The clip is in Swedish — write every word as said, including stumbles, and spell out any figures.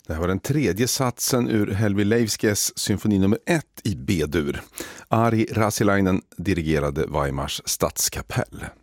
Det här var den tredje satsen ur Helvi Leivskes symfoni nummer ett i B-dur. Ari Rasilainen dirigerade Weimars stadskapell.